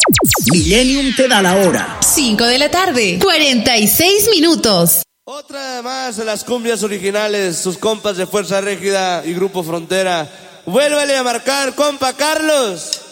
Millennium te da la hora. 5 de la tarde, 46 minutos. Otra más de las cumbias originales, sus compas de Fuerza Régida y Grupo Frontera. Vuélvele a marcar, compa Carlos.